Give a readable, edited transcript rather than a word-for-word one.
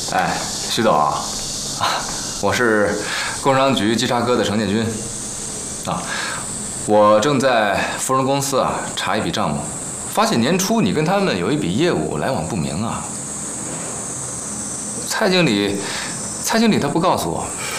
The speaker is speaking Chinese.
哎，徐总啊，我是工商局稽查科的程建军。啊，我正在富荣公司查一笔账目，发现年初你跟他们有一笔业务来往不明啊。蔡经理他不告诉我，